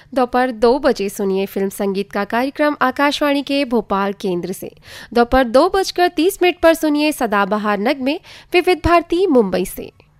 दोपहर 2 बजे सुनिए फिल्म संगीत का कार्यक्रम आकाशवाणी के भोपाल केंद्र से। दोपहर 2:30 पर सुनिए सदाबहार नगमे विविध भारती मुंबई से।